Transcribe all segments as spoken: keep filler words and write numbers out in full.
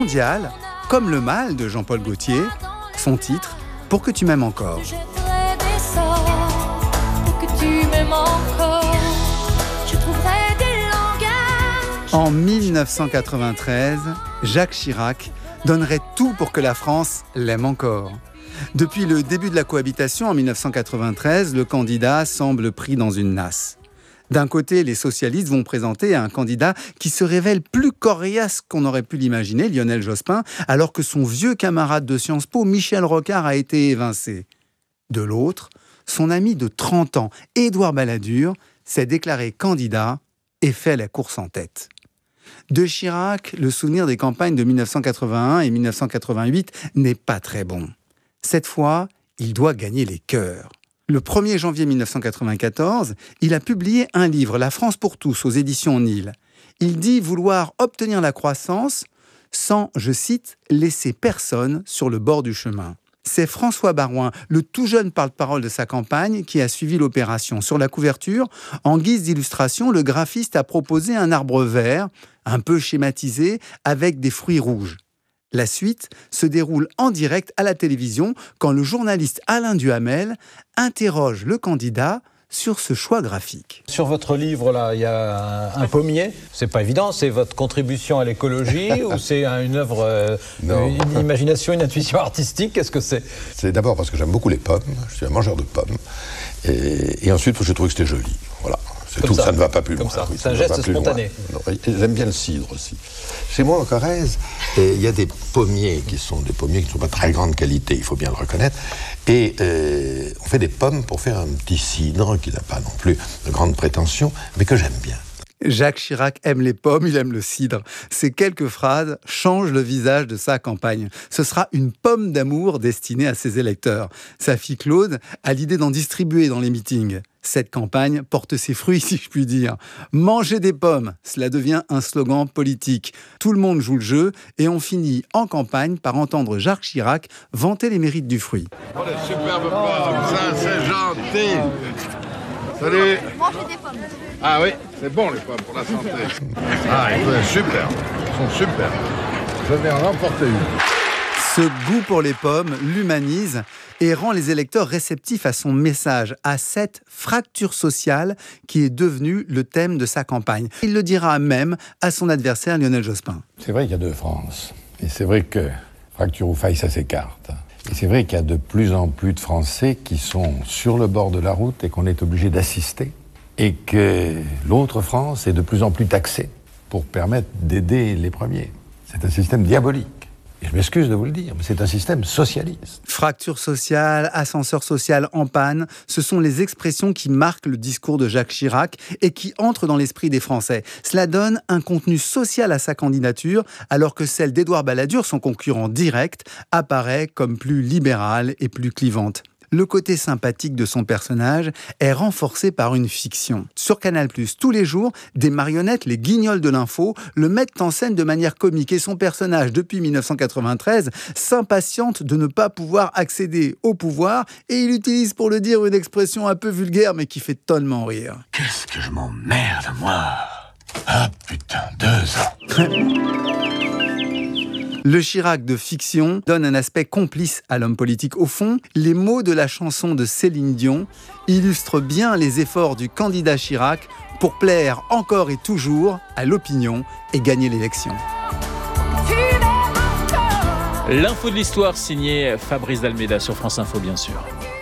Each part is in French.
Mondial, comme le mal de Jean-Paul Gaultier, son titre « Pour que tu m'aimes encore ». En mille neuf cent quatre-vingt-treize, Jacques Chirac donnerait tout pour que la France l'aime encore. Depuis le début de la cohabitation en mille neuf cent quatre-vingt-treize, le candidat semble pris dans une nasse. D'un côté, les socialistes vont présenter un candidat qui se révèle plus coriace qu'on aurait pu l'imaginer, Lionel Jospin, alors que son vieux camarade de Sciences Po, Michel Rocard, a été évincé. De l'autre, son ami de trente ans, Édouard Balladur, s'est déclaré candidat et fait la course en tête. De Chirac, le souvenir des campagnes de mille neuf cent quatre-vingt-un et mille neuf cent quatre-vingt-huit n'est pas très bon. Cette fois, il doit gagner les cœurs. Le premier janvier mille neuf cent quatre-vingt-quatorze, il a publié un livre, La France pour tous, aux éditions Nil. Il dit vouloir obtenir la croissance sans, je cite, « laisser personne sur le bord du chemin ». C'est François Baroin, le tout jeune porte-parole de sa campagne, qui a suivi l'opération. Sur la couverture, en guise d'illustration, le graphiste a proposé un arbre vert, un peu schématisé, avec des fruits rouges. La suite se déroule en direct à la télévision quand le journaliste Alain Duhamel interroge le candidat sur ce choix graphique. Sur votre livre, là, il y a un, un pommier. C'est pas évident, c'est votre contribution à l'écologie ou c'est une œuvre, euh, une imagination, une intuition artistique? Qu'est-ce que c'est? C'est d'abord parce que j'aime beaucoup les pommes, je suis un mangeur de pommes, et, et ensuite je trouvais que c'était joli. Voilà. C'est tout, ça. ça ne va pas plus Comme loin. ça. Oui, c'est un geste spontané. J'aime bien le cidre aussi. Chez moi, en Corrèze, il y a des pommiers qui sont des pommiers qui ne sont pas de très grande qualité, il faut bien le reconnaître. Et euh, on fait des pommes pour faire un petit cidre qui n'a pas non plus de grandes prétentions, mais que j'aime bien. Jacques Chirac aime les pommes, il aime le cidre. Ces quelques phrases changent le visage de sa campagne. Ce sera une pomme d'amour destinée à ses électeurs. Sa fille Claude a l'idée d'en distribuer dans les meetings. Cette campagne porte ses fruits, si je puis dire. Manger des pommes, cela devient un slogan politique. Tout le monde joue le jeu et on finit en campagne par entendre Jacques Chirac vanter les mérites du fruit. Oh, les superbes pommes, ça c'est gentil. Salut. Manger des pommes. Ah oui, c'est bon les pommes pour la santé. Ah, ils sont super, ils sont super. Je vais en emporter une. Ce goût pour les pommes l'humanise et rend les électeurs réceptifs à son message, à cette fracture sociale qui est devenue le thème de sa campagne. Il le dira même à son adversaire Lionel Jospin. C'est vrai qu'il y a deux France. Et c'est vrai que fracture ou faille, ça s'écarte. Et c'est vrai qu'il y a de plus en plus de Français qui sont sur le bord de la route et qu'on est obligé d'assister. Et que l'autre France est de plus en plus taxée pour permettre d'aider les premiers. C'est un système diabolique. Et je m'excuse de vous le dire, mais c'est un système socialiste. Fracture sociale, ascenseur social en panne, ce sont les expressions qui marquent le discours de Jacques Chirac et qui entrent dans l'esprit des Français. Cela donne un contenu social à sa candidature, alors que celle d'Édouard Balladur, son concurrent direct, apparaît comme plus libérale et plus clivante. Le côté sympathique de son personnage est renforcé par une fiction. Sur Canal plus, tous les jours, des marionnettes, les guignols de l'info, le mettent en scène de manière comique. Et son personnage, depuis mille neuf cent quatre-vingt-treize, s'impatiente de ne pas pouvoir accéder au pouvoir. Et il utilise pour le dire une expression un peu vulgaire, mais qui fait tellement rire. Qu'est-ce que je m'emmerde, moi? Ah putain, deux ans. Le Chirac de fiction donne un aspect complice à l'homme politique. Au fond, les mots de la chanson de Céline Dion illustrent bien les efforts du candidat Chirac pour plaire encore et toujours à l'opinion et gagner l'élection. L'info de l'histoire signée Fabrice Dalméda sur France Info, bien sûr.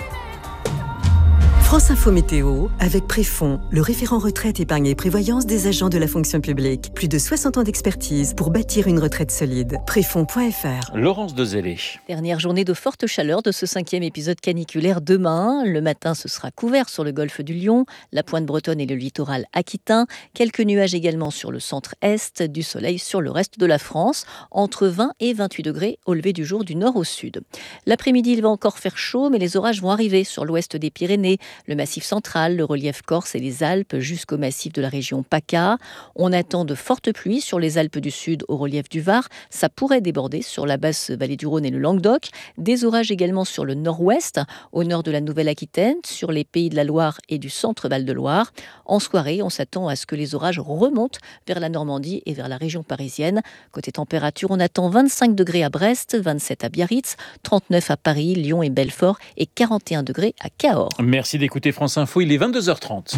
France Info Météo, avec Préfond, le référent retraite, épargne et prévoyance des agents de la fonction publique. Plus de soixante ans d'expertise pour bâtir une retraite solide. Préfond point F R. Laurence Dezellé. Dernière journée de forte chaleur de ce cinquième épisode caniculaire demain. Le matin, ce sera couvert sur le golfe du Lion, la pointe bretonne et le littoral aquitain. Quelques nuages également sur le centre-est, du soleil sur le reste de la France. Entre vingt et vingt-huit degrés au lever du jour du nord au sud. L'après-midi, il va encore faire chaud, mais les orages vont arriver sur l'ouest des Pyrénées. le massif central, le relief corse et les Alpes jusqu'au massif de la région PACA. On attend de fortes pluies sur les Alpes du Sud au relief du Var. Ça pourrait déborder sur la basse vallée du Rhône et le Languedoc. Des orages également sur le nord-ouest, au nord de la Nouvelle-Aquitaine, sur les Pays de la Loire et du centre Val-de-Loire. En soirée, on s'attend à ce que les orages remontent vers la Normandie et vers la région parisienne. Côté température, on attend vingt-cinq degrés à Brest, vingt-sept à Biarritz, trente-neuf à Paris, Lyon et Belfort et quarante et un degrés à Cahors. Merci d'écouter France Info, il est vingt-deux heures trente.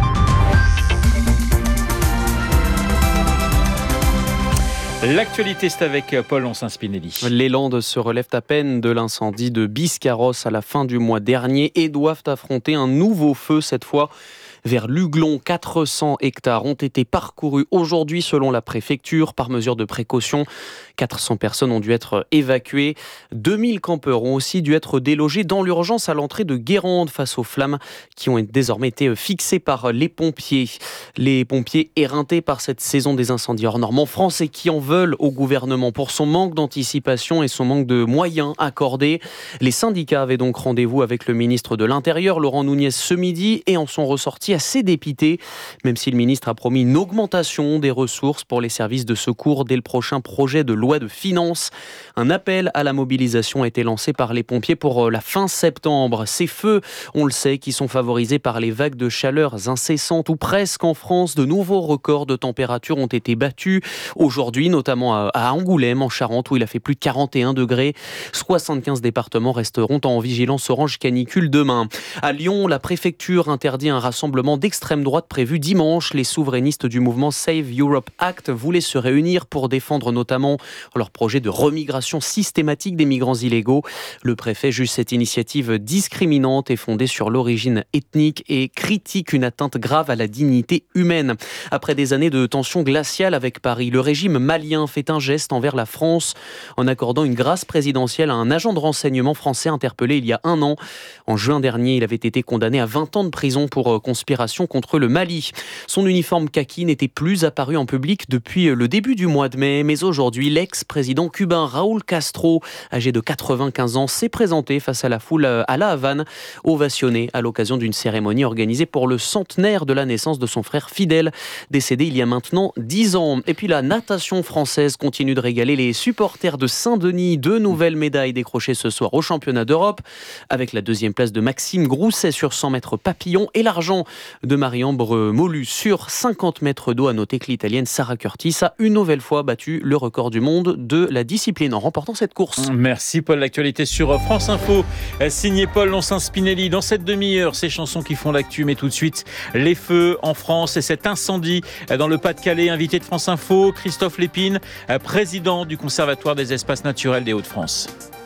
L'actualité, c'est avec Paul Onsin-Spinelli. Les Landes se relèvent à peine de l'incendie de Biscarrosse à la fin du mois dernier et doivent affronter un nouveau feu cette fois. Vers Luglon, quatre cents hectares ont été parcourus aujourd'hui selon la préfecture par mesure de précaution. quatre cents personnes ont dû être évacuées. deux mille campeurs ont aussi dû être délogés dans l'urgence à l'entrée de Guérande face aux flammes qui ont désormais été fixées par les pompiers. Les pompiers éreintés par cette saison des incendies hors normes en France et qui en veulent au gouvernement pour son manque d'anticipation et son manque de moyens accordés. Les syndicats avaient donc rendez-vous avec le ministre de l'Intérieur, Laurent Nunez, ce midi et en sont ressortis assez dépités, même si le ministre a promis une augmentation des ressources pour les services de secours dès le prochain projet de loi de finances. Un appel à la mobilisation a été lancé par les pompiers pour la fin septembre. Ces feux, on le sait, qui sont favorisés par les vagues de chaleur incessantes ou presque en France. De nouveaux records de température ont été battus aujourd'hui, notamment à Angoulême, en Charente, où il a fait plus de quarante et un degrés. soixante-quinze départements resteront en vigilance orange canicule demain. À Lyon, la préfecture interdit un rassemblement d'extrême droite prévu dimanche. Les souverainistes du mouvement Save Europe Act voulaient se réunir pour défendre notamment leur projet de remigration systématique des migrants illégaux. Le préfet juge cette initiative discriminante et fondée sur l'origine ethnique et critique une atteinte grave à la dignité humaine. Après des années de tensions glaciales avec Paris, le régime malien fait un geste envers la France en accordant une grâce présidentielle à un agent de renseignement français interpellé il y a un an. En juin dernier, il avait été condamné à vingt ans de prison pour conspiration contre le Mali. Son uniforme kaki n'était plus apparu en public depuis le début du mois de mai, mais aujourd'hui, l'ex-président cubain Raúl Castro, âgé de quatre-vingt-quinze ans, s'est présenté face à la foule à La Havane, ovationné à l'occasion d'une cérémonie organisée pour le centenaire de la naissance de son frère Fidel, décédé il y a maintenant dix ans. Et puis la natation française continue de régaler les supporters de Saint-Denis. Deux nouvelles médailles décrochées ce soir au championnat d'Europe, avec la deuxième place de Maxime Grousset sur cent mètres papillon et l'argent de Marie-Ambre Molu sur cinquante mètres d'eau. À noter que l'Italienne Sara Curtis a une nouvelle fois battu le record du monde de la discipline en remportant cette course. Merci Paul, l'actualité sur France Info, signé Paul Onsin-Spinelli. Dans cette demi-heure, ces chansons qui font l'actu, mais tout de suite, les feux en France et cet incendie dans le Pas-de-Calais. Invité de France Info, Christophe Lépine, président du Conservatoire des espaces naturels des Hauts-de-France.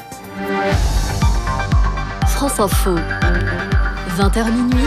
France Info, vingt heures minuit.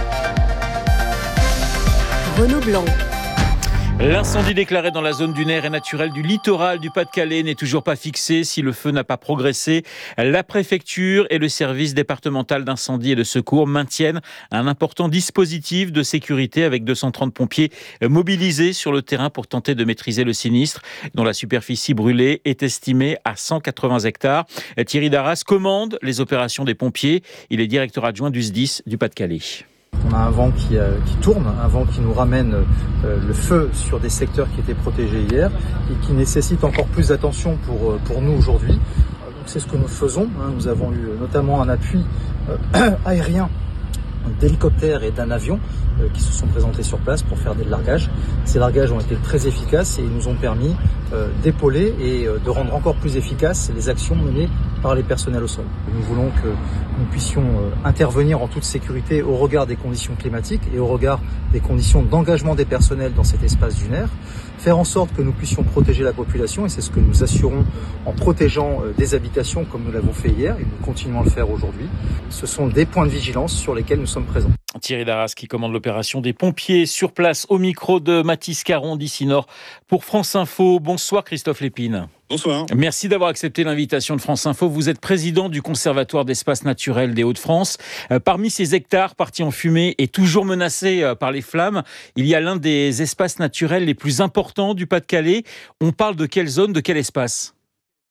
Renaud Blanc. L'incendie déclaré dans la zone dunaire et naturelle du littoral du Pas-de-Calais n'est toujours pas fixé si le feu n'a pas progressé. La préfecture et le service départemental d'incendie et de secours maintiennent un important dispositif de sécurité avec deux cent trente pompiers mobilisés sur le terrain pour tenter de maîtriser le sinistre, dont la superficie brûlée est estimée à cent quatre-vingts hectares. Thierry Darras commande les opérations des pompiers. Il est directeur adjoint du S D I S du Pas-de-Calais. On a un vent qui, euh, qui tourne, un vent qui nous ramène euh, le feu sur des secteurs qui étaient protégés hier et qui nécessite encore plus d'attention pour, euh, pour nous aujourd'hui. Euh, donc c'est ce que nous faisons. Hein. Nous avons eu notamment un appui euh, aérien d'hélicoptères et d'un avion euh, qui se sont présentés sur place pour faire des largages. Ces largages ont été très efficaces et ils nous ont permis euh, d'épauler et euh, de rendre encore plus efficaces les actions menées par les personnels au sol. Nous voulons que nous puissions euh, intervenir en toute sécurité au regard des conditions climatiques et au regard des conditions d'engagement des personnels dans cet espace dunaire, faire en sorte que nous puissions protéger la population, et c'est ce que nous assurons en protégeant euh, des habitations comme nous l'avons fait hier et nous continuons à le faire aujourd'hui. Ce sont des points de vigilance sur lesquels nous sommes présents. Thierry Darras qui commande l'opération des pompiers sur place au micro de Mathis Caron d'ici Nord pour France Info. Bonsoir Christophe Lépine. Bonsoir. Merci d'avoir accepté l'invitation de France Info. Vous êtes président du Conservatoire d'espaces naturels des Hauts-de-France. Euh, parmi ces hectares partis en fumée et toujours menacés euh, par les flammes, il y a l'un des espaces naturels les plus importants du Pas-de-Calais. On parle de quelle zone, de quel espace ?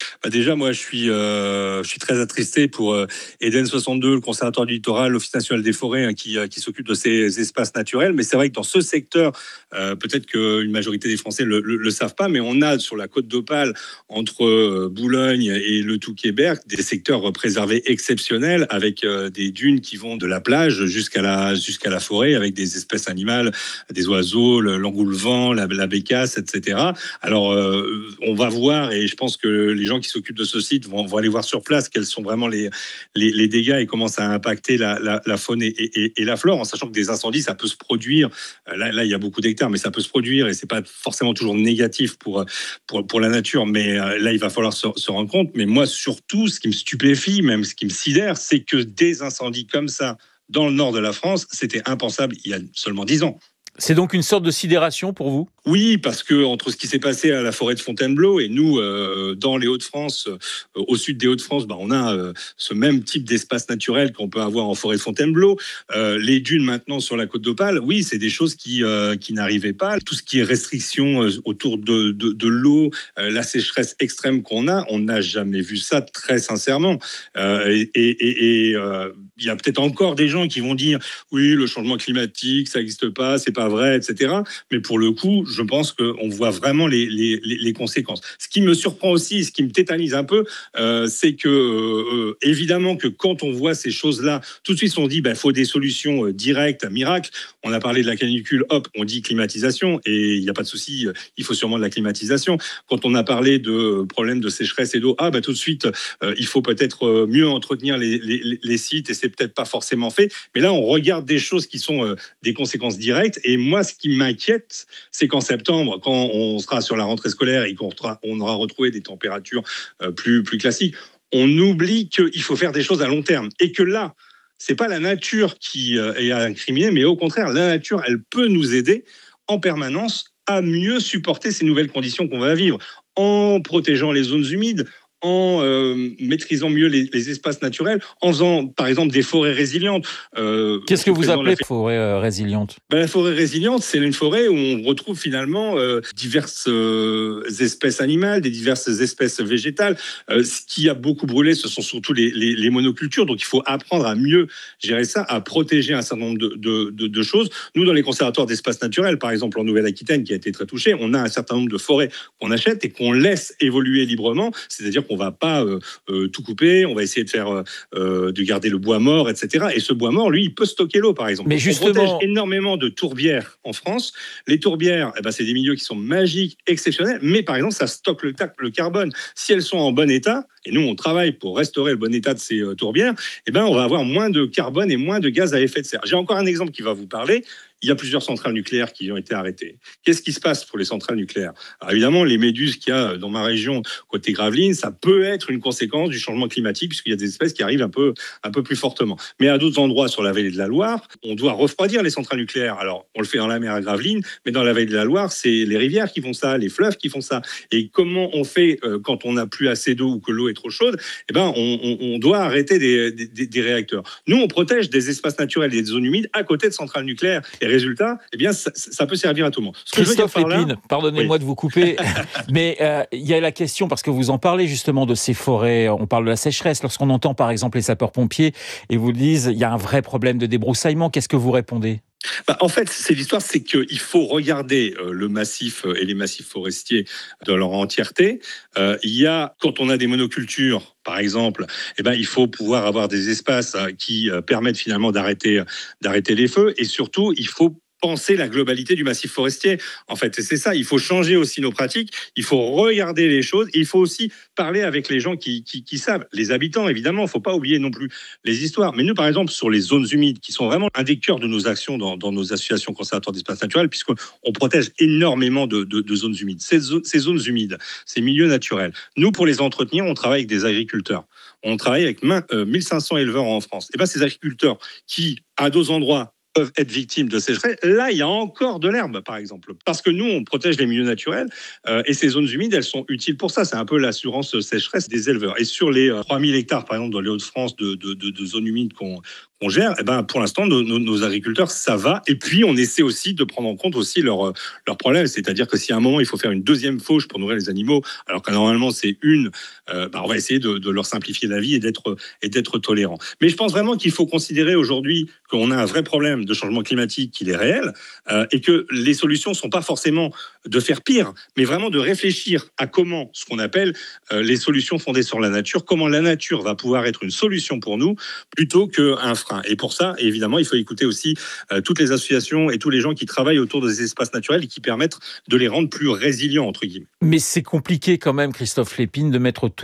Bah déjà, moi, je suis, euh, je suis très attristé pour euh, Eden soixante-deux, le Conservatoire du littoral, l'Office national des forêts, hein, qui, euh, qui s'occupe de ces espaces naturels. Mais c'est vrai que dans ce secteur, euh, peut-être qu'une majorité des Français le, le, le savent pas, mais on a sur la côte d'Opale, entre euh, Boulogne et le Touquet-Berck, des secteurs préservés exceptionnels, avec euh, des dunes qui vont de la plage jusqu'à la, jusqu'à la forêt, avec des espèces animales, des oiseaux, l'engoulevent, la, la bécasse, et cetera. Alors, euh, on va voir, et je pense que les gens qui s'occupent de ce site vont, vont aller voir sur place quels sont vraiment les, les, les dégâts et comment ça a impacté la, la, la faune et, et, et la flore, en sachant que des incendies, ça peut se produire. Là, là, il y a beaucoup d'hectares, mais ça peut se produire et c'est pas forcément toujours négatif pour, pour, pour la nature. Mais là, il va falloir se, se rendre compte. Mais moi, surtout, ce qui me stupéfie, même ce qui me sidère, c'est que des incendies comme ça dans le nord de la France, c'était impensable il y a seulement dix ans. C'est donc une sorte de sidération pour vous ? Oui, parce que entre ce qui s'est passé à la forêt de Fontainebleau et nous, euh, dans les Hauts-de-France, euh, au sud des Hauts-de-France, bah, on a euh, ce même type d'espace naturel qu'on peut avoir en forêt de Fontainebleau. Euh, les dunes maintenant sur la côte d'Opale, oui, c'est des choses qui, euh, qui n'arrivaient pas. Tout ce qui est restriction euh, autour de, de, de l'eau, euh, la sécheresse extrême qu'on a, on n'a jamais vu ça, très sincèrement. Euh, et et, et euh, il y a peut-être encore des gens qui vont dire oui, le changement climatique, ça n'existe pas, c'est pas vrai, et cetera. Mais pour le coup, je pense qu'on voit vraiment les, les, les conséquences. Ce qui me surprend aussi, ce qui me tétanise un peu, euh, c'est que, euh, évidemment, que quand on voit ces choses-là, tout de suite on dit, il bah, faut des solutions directes, miracles. On a parlé de la canicule, hop, on dit climatisation, et il n'y a pas de souci, il faut sûrement de la climatisation. Quand on a parlé de problèmes de sécheresse et d'eau, ah, bah, tout de suite, euh, il faut peut-être mieux entretenir les, les, les sites, et c'est peut-être pas forcément fait. Mais là, on regarde des choses qui sont euh, des conséquences directes, et moi, ce qui m'inquiète, c'est qu'en septembre, quand on sera sur la rentrée scolaire et qu'on on aura retrouvé des températures euh, plus, plus classiques, on oublie qu'il faut faire des choses à long terme. Et que là, c'est pas la nature qui euh, est incriminée, mais au contraire, la nature, elle peut nous aider en permanence à mieux supporter ces nouvelles conditions qu'on va vivre, en protégeant les zones humides, en euh, maîtrisant mieux les, les espaces naturels, en faisant, par exemple, des forêts résilientes. Euh, Qu'est-ce que vous appelez la forêt euh, résiliente ? Ben, la forêt résiliente, c'est une forêt où on retrouve finalement euh, diverses euh, espèces animales, des diverses espèces végétales. Euh, ce qui a beaucoup brûlé, ce sont surtout les, les, les monocultures. Donc, il faut apprendre à mieux gérer ça, à protéger un certain nombre de, de, de, de choses. Nous, dans les conservatoires d'espaces naturels, par exemple en Nouvelle-Aquitaine, qui a été très touchée, on a un certain nombre de forêts qu'on achète et qu'on laisse évoluer librement. C'est-à-dire qu'on va pas euh, euh, tout couper, on va essayer de faire euh, de garder le bois mort, et cetera. Et ce bois mort, lui, il peut stocker l'eau, par exemple. Mais justement, on protège énormément de tourbières en France. Les tourbières, eh ben, c'est des milieux qui sont magiques, exceptionnels, mais par exemple, ça stocke le, le carbone. Si elles sont en bon état, et nous, on travaille pour restaurer le bon état de ces euh, tourbières, eh ben, on va avoir moins de carbone et moins de gaz à effet de serre. J'ai encore un exemple qui va vous parler. Il y a plusieurs centrales nucléaires qui ont été arrêtées. Qu'est-ce qui se passe pour les centrales nucléaires ? Alors évidemment, les méduses qu'il y a dans ma région, côté Gravelines, ça peut être une conséquence du changement climatique, puisqu'il y a des espèces qui arrivent un peu, un peu plus fortement. Mais à d'autres endroits sur la vallée de la Loire, on doit refroidir les centrales nucléaires. Alors, on le fait dans la mer à Gravelines, mais dans la vallée de la Loire, c'est les rivières qui font ça, les fleuves qui font ça. Et comment on fait euh, quand on n'a plus assez d'eau ou que l'eau est trop chaude ? Eh ben, on, on, on doit arrêter des, des, des réacteurs. Nous, on protège des espaces naturels et des zones humides à côté de centrales nucléaires. Et résultat, eh bien, ça, ça peut servir à tout le monde. Ce Christophe Lépine, là... pardonnez-moi oui. de vous couper, mais euh, il y a la question, parce que vous en parlez justement de ces forêts, on parle de la sécheresse, lorsqu'on entend par exemple les sapeurs-pompiers et vous disent il y a un vrai problème de débroussaillement, qu'est-ce que vous répondez ? Bah, en fait, c'est l'histoire, c'est qu'il faut regarder euh, le massif euh, et les massifs forestiers dans leur entièreté. Euh, il y a, quand on a des monocultures, par exemple, eh ben, il faut pouvoir avoir des espaces euh, qui euh, permettent finalement d'arrêter, d'arrêter les feux. Et surtout, il faut penser la globalité du massif forestier. En fait, c'est ça, il faut changer aussi nos pratiques, il faut regarder les choses, et il faut aussi parler avec les gens qui, qui, qui savent, les habitants, évidemment, il ne faut pas oublier non plus les histoires. Mais nous, par exemple, sur les zones humides, qui sont vraiment un des cœurs de nos actions dans, dans nos associations conservatoires d'espaces naturels, puisqu'on protège énormément de, de, de zones humides. Ces, ces zones humides, ces milieux naturels, nous, pour les entretenir, on travaille avec des agriculteurs. On travaille avec mille cinq cents éleveurs en France. Et bien, ces agriculteurs qui, à d'autres endroits, peuvent être victimes de sécheresse. Là, il y a encore de l'herbe, par exemple. Parce que nous, on protège les milieux naturels euh, et ces zones humides, elles sont utiles pour ça. C'est un peu l'assurance sécheresse des éleveurs. Et sur les euh, trois mille hectares, par exemple, dans les Hauts-de-France, de, de, de, de zones humides qu'on qu'on gère, eh ben, pour l'instant, nos, nos, nos agriculteurs, ça va. Et puis, on essaie aussi de prendre en compte aussi leurs leur problèmes. C'est-à-dire que si à un moment, il faut faire une deuxième fauche pour nourrir les animaux, alors que normalement, c'est une, euh, bah, on va essayer de, de leur simplifier la vie et d'être, et d'être tolérant. Mais je pense vraiment qu'il faut considérer aujourd'hui qu'on a un vrai problème de changement climatique qui est réel euh, et que les solutions ne sont pas forcément de faire pire, mais vraiment de réfléchir à comment, ce qu'on appelle euh, les solutions fondées sur la nature, comment la nature va pouvoir être une solution pour nous plutôt qu'un frein. Et pour ça, évidemment, il faut écouter aussi euh, toutes les associations et tous les gens qui travaillent autour des espaces naturels et qui permettent de les rendre plus résilients, entre guillemets. Mais c'est compliqué quand même, Christophe Lépine, de mettre tout